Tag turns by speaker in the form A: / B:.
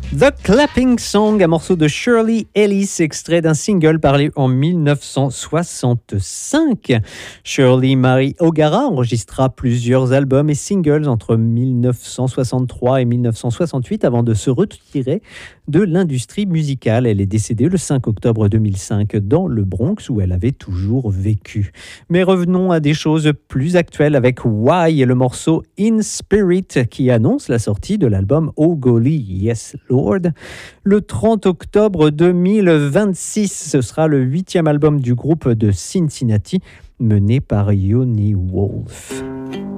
A: The Clapping Song, un morceau de Shirley Ellis, extrait d'un single paru en 1965. Shirley Marie O'Gara enregistra plusieurs albums et singles entre 1963 et 1968 avant de se retirer de l'industrie musicale. Elle est décédée le 5 octobre 2005 dans le Bronx où elle avait toujours vécu. Mais revenons à des choses plus actuelles avec Why, le morceau In Spirit qui annonce la sortie de l'album Oh Golly Yes Lord. Le 30 octobre 2026, ce sera le 8e album du groupe de Cincinnati mené par Yoni Wolf.